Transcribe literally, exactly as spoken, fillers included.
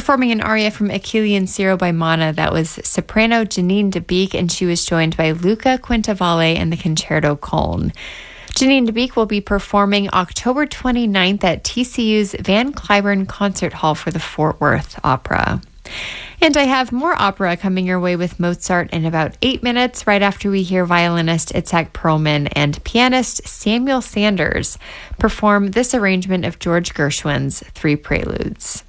Performing an aria from Achille and Ciro by Mana, that was soprano Janine DeBeek, and she was joined by Luca Quintavalle and the Concerto Köln. Janine DeBeek will be performing October twenty-ninth at T C U's Van Cliburn Concert Hall for the Fort Worth Opera. And I have more opera coming your way with Mozart in about eight minutes, right after we hear violinist Itzhak Perlman and pianist Samuel Sanders perform this arrangement of George Gershwin's Three Preludes.